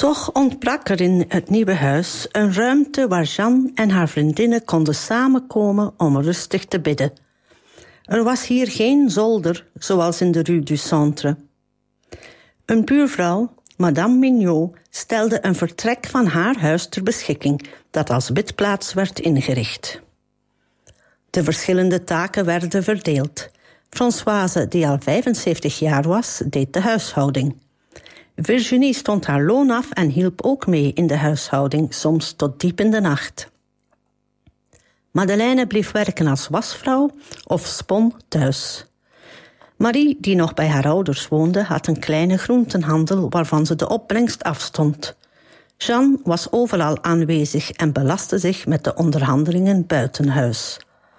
Toch ontbrak er in het nieuwe huis een ruimte waar Jeanne en haar vriendinnen konden samenkomen om rustig te bidden. Er was hier geen zolder, zoals in de Rue du Centre. Een buurvrouw, Madame Mignot, stelde een vertrek van haar huis ter beschikking, dat als bidplaats werd ingericht. De verschillende taken werden verdeeld. Françoise, die al 75 jaar was, deed de huishouding. Virginie stond haar loon af en hielp ook mee in de huishouding, soms tot diep in de nacht. Madeleine bleef werken als wasvrouw of spon thuis. Marie, die nog bij haar ouders woonde, had een kleine groentenhandel waarvan ze de opbrengst afstond. Jeanne was overal aanwezig en belastte zich met de onderhandelingen buiten huis.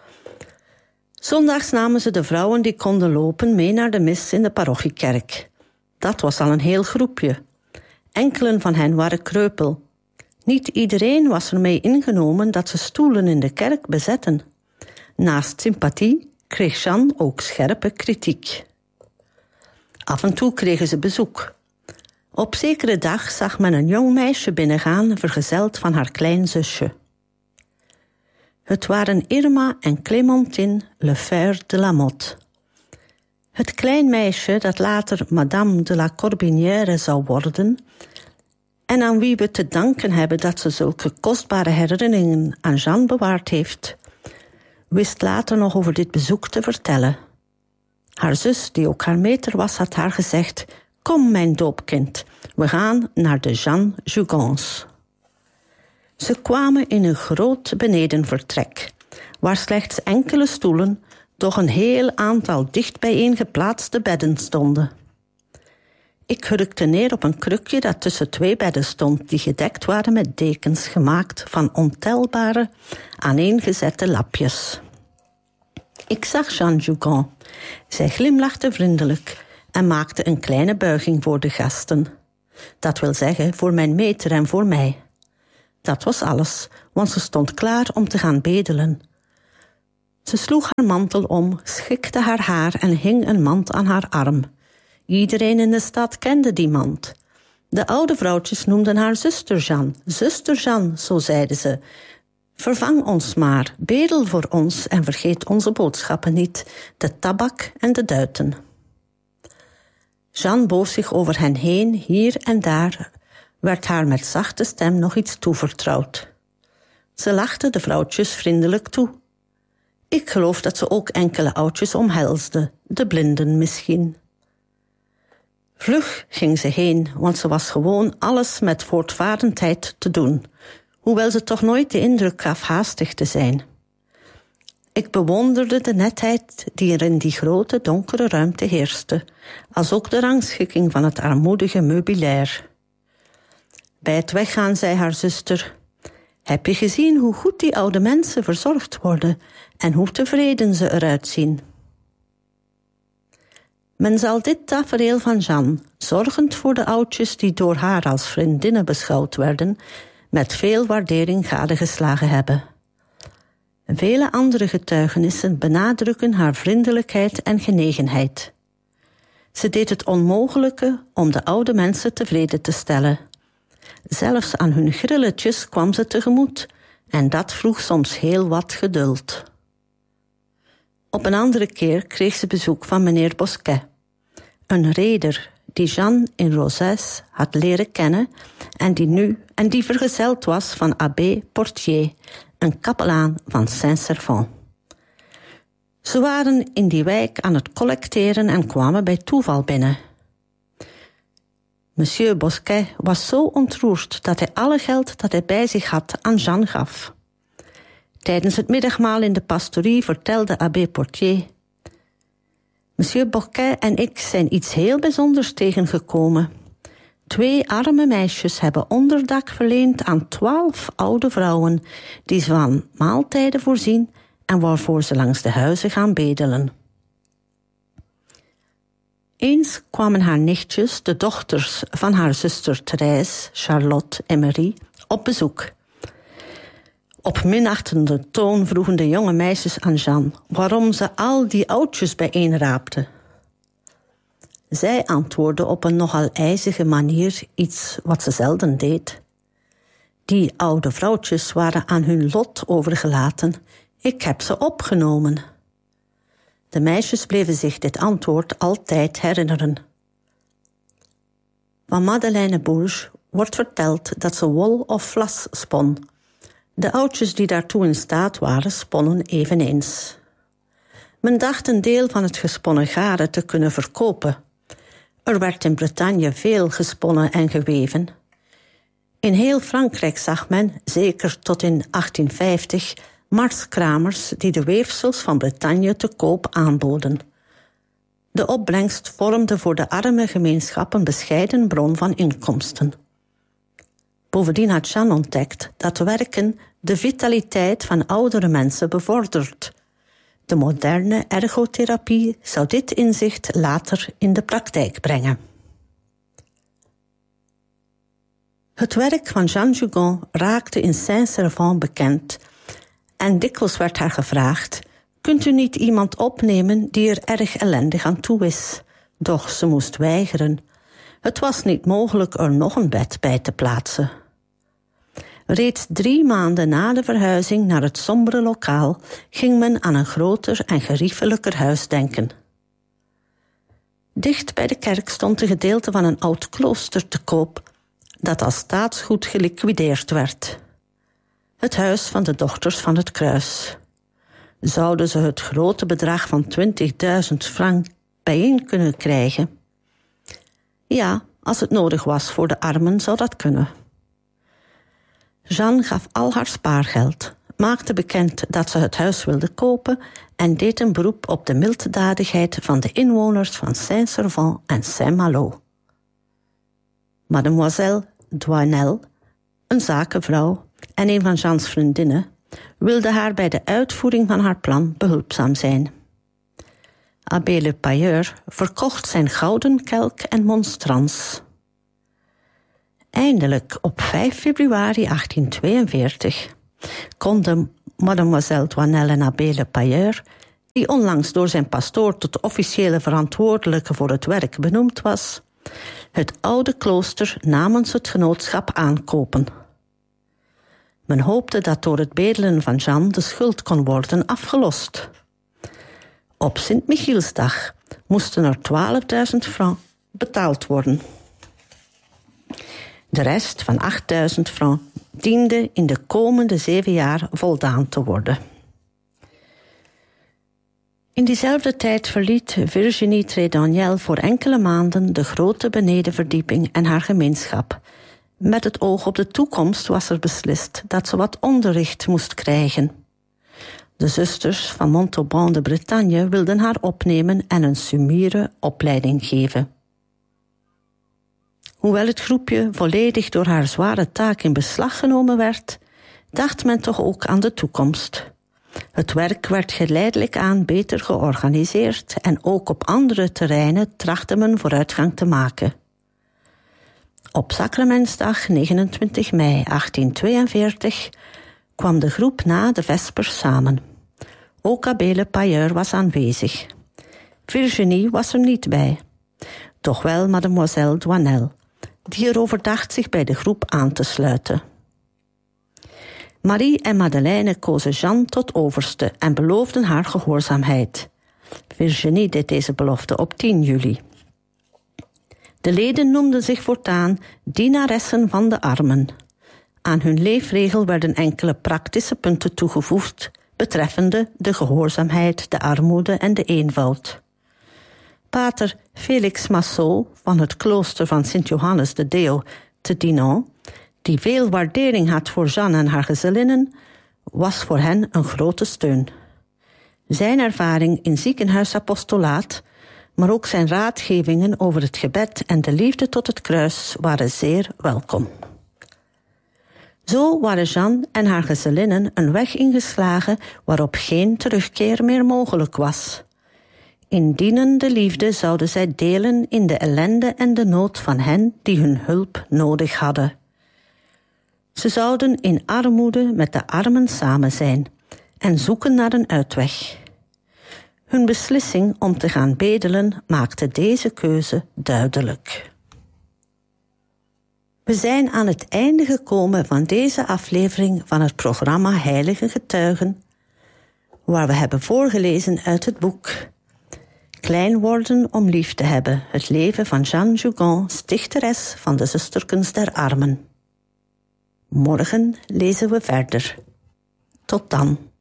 Zondags namen ze de vrouwen die konden lopen mee naar de mis in de parochiekerk. Dat was al een heel groepje. Enkelen van hen waren kreupel. Niet iedereen was ermee ingenomen dat ze stoelen in de kerk bezetten. Naast sympathie kreeg Jeanne ook scherpe kritiek. Af en toe kregen ze bezoek. Op zekere dag zag men een jong meisje binnengaan, vergezeld van haar kleinzusje. Het waren Irma en Clémentine Lefèvre de Lamotte. Het klein meisje dat later Madame de la Corbinière zou worden en aan wie we te danken hebben dat ze zulke kostbare herinneringen aan Jeanne bewaard heeft, wist later nog over dit bezoek te vertellen. Haar zus, die ook haar meter was, had haar gezegd: "Kom, mijn doopkind, we gaan naar de Jeanne Jugons." Ze kwamen in een groot benedenvertrek, waar slechts enkele stoelen, doch een heel aantal dicht bijeen geplaatste bedden stonden. Ik hurkte neer op een krukje dat tussen 2 bedden stond, die gedekt waren met dekens gemaakt van ontelbare, aaneengezette lapjes. Ik zag Jeanne Jugon. Zij glimlachte vriendelijk en maakte een kleine buiging voor de gasten. Dat wil zeggen, voor mijn meter en voor mij. Dat was alles, want ze stond klaar om te gaan bedelen. Ze sloeg haar mantel om, schikte haar haar en hing een mand aan haar arm. Iedereen in de stad kende die mand. De oude vrouwtjes noemden haar zuster Jeanne. Zuster Jeanne, zo zeiden ze. Vervang ons maar, bedel voor ons en vergeet onze boodschappen niet, de tabak en de duiten. Jeanne boog zich over hen heen, hier en daar werd haar met zachte stem nog iets toevertrouwd. Ze lachte de vrouwtjes vriendelijk toe. Ik geloof dat ze ook enkele oudjes omhelsde, de blinden misschien. Vlug ging ze heen, want ze was gewoon alles met voortvarendheid te doen, hoewel ze toch nooit de indruk gaf haastig te zijn. Ik bewonderde de netheid die er in die grote donkere ruimte heerste, als ook de rangschikking van het armoedige meubilair. Bij het weggaan zei haar zuster: "Heb je gezien hoe goed die oude mensen verzorgd worden en hoe tevreden ze eruit zien?" Men zal dit tafereel van Jeanne, zorgend voor de oudjes die door haar als vriendinnen beschouwd werden, met veel waardering gadegeslagen hebben. Vele andere getuigenissen benadrukken haar vriendelijkheid en genegenheid. Ze deed het onmogelijke om de oude mensen tevreden te stellen. Zelfs aan hun grilletjes kwam ze tegemoet, en dat vroeg soms heel wat geduld. Op een andere keer kreeg ze bezoek van meneer Bosquet, een reder die Jeanne in Rosès had leren kennen en die vergezeld was van abbé Portier, een kapelaan van Saint-Servan. Ze waren in die wijk aan het collecteren en kwamen bij toeval binnen. Monsieur Bosquet was zo ontroerd dat hij alle geld dat hij bij zich had aan Jeanne gaf. Tijdens het middagmaal in de pastorie vertelde abbé Portier: "Monsieur Bosquet en ik zijn iets heel bijzonders tegengekomen. 2 arme meisjes hebben onderdak verleend aan 12 oude vrouwen, die ze van maaltijden voorzien en waarvoor ze langs de huizen gaan bedelen." Eens kwamen haar nichtjes, de dochters van haar zuster Thérèse, Charlotte en Marie, op bezoek. Op minachtende toon vroegen de jonge meisjes aan Jeanne waarom ze al die oudjes bijeenraapte. Zij antwoordde op een nogal ijzige manier iets wat ze zelden deed. Die oude vrouwtjes waren aan hun lot overgelaten. Ik heb ze opgenomen. De meisjes bleven zich dit antwoord altijd herinneren. Van Madeleine Bourges wordt verteld dat ze wol of vlas spon. De oudjes die daartoe in staat waren, sponnen eveneens. Men dacht een deel van het gesponnen garen te kunnen verkopen. Er werd in Bretagne veel gesponnen en geweven. In heel Frankrijk zag men, zeker tot in 1850, marskramers die de weefsels van Bretagne te koop aanboden. De opbrengst vormde voor de arme gemeenschap een bescheiden bron van inkomsten. Bovendien had Jeanne ontdekt dat werken de vitaliteit van oudere mensen bevordert. De moderne ergotherapie zou dit inzicht later in de praktijk brengen. Het werk van Jeanne Jugon raakte in Saint-Servan bekend en dikwijls werd haar gevraagd: kunt u niet iemand opnemen die er erg ellendig aan toe is? Doch ze moest weigeren. Het was niet mogelijk er nog een bed bij te plaatsen. Reeds 3 maanden na de verhuizing naar het sombere lokaal ging men aan een groter en geriefelijker huis denken. Dicht bij de kerk stond een gedeelte van een oud klooster te koop, dat als staatsgoed geliquideerd werd. Het huis van de Dochters van het Kruis. Zouden ze het grote bedrag van 20.000 francs bijeen kunnen krijgen? Ja, als het nodig was voor de armen zou dat kunnen. Jeanne gaf al haar spaargeld, maakte bekend dat ze het huis wilde kopen en deed een beroep op de milddadigheid van de inwoners van Saint-Servan en Saint-Malo. Mademoiselle Doinel, een zakenvrouw en een van Jeanne's vriendinnen, wilde haar bij de uitvoering van haar plan behulpzaam zijn. Abbé Le Payeur verkocht zijn gouden kelk en monstrans. Eindelijk, op 5 februari 1842, konden Mademoiselle Doinel en Abbé Le Payeur, die onlangs door zijn pastoor tot officiële verantwoordelijke voor het werk benoemd was, het oude klooster namens het genootschap aankopen. Men hoopte dat door het bedelen van Jeanne de schuld kon worden afgelost. Op Sint-Michielsdag moesten er 12.000 francs betaald worden. De rest van 8.000 francs diende in de komende 7 jaar voldaan te worden. In diezelfde tijd verliet Virginie Trédaniel voor enkele maanden de grote benedenverdieping en haar gemeenschap. Met het oog op de toekomst was er beslist dat ze wat onderricht moest krijgen. De zusters van Montauban de Bretagne wilden haar opnemen en een summiere opleiding geven. Hoewel het groepje volledig door haar zware taak in beslag genomen werd, dacht men toch ook aan de toekomst. Het werk werd geleidelijk aan beter georganiseerd en ook op andere terreinen trachtte men vooruitgang te maken. Op Sacramentsdag 29 mei 1842 kwam de groep na de vespers samen. Ook Abbé Le Payeur was aanwezig. Virginie was er niet bij. Toch wel Mademoiselle Doinel, die erover dacht zich bij de groep aan te sluiten. Marie en Madeleine kozen Jeanne tot overste en beloofden haar gehoorzaamheid. Virginie deed deze belofte op 10 juli. De leden noemden zich voortaan dienaressen van de armen. Aan hun leefregel werden enkele praktische punten toegevoegd betreffende de gehoorzaamheid, de armoede en de eenvoud. Pater Félix Massot van het klooster van Sint-Johannes de Deo te Dinan, die veel waardering had voor Jeanne en haar gezellinnen, was voor hen een grote steun. Zijn ervaring in ziekenhuisapostolaat, maar ook zijn raadgevingen over het gebed en de liefde tot het kruis waren zeer welkom. Zo waren Jeanne en haar gezellinnen een weg ingeslagen waarop geen terugkeer meer mogelijk was. In dienende liefde zouden zij delen in de ellende en de nood van hen die hun hulp nodig hadden. Ze zouden in armoede met de armen samen zijn en zoeken naar een uitweg. Hun beslissing om te gaan bedelen maakte deze keuze duidelijk. We zijn aan het einde gekomen van deze aflevering van het programma Heilige Getuigen, waar we hebben voorgelezen uit het boek Klein worden om lief te hebben, het leven van Jeanne Jougon, stichteres van de Zusterkens der Armen. Morgen lezen we verder. Tot dan.